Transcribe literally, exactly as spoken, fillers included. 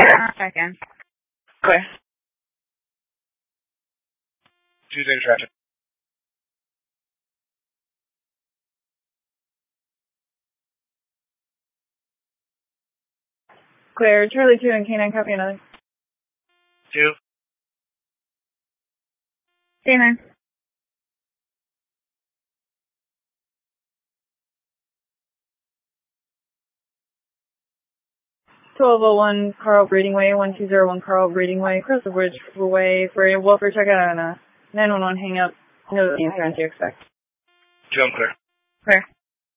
Check in. Clear. Tuesday to traffic. Clear. Charlie two and K nine, copy another. Two. K nine. twelve oh one Carl Breeding Way, one two zero one Carl Breeding Way, across the bridge way for a welfare checkout on a nine one one hang up. No, the answer as you expect. Two, I'm clear. Clear.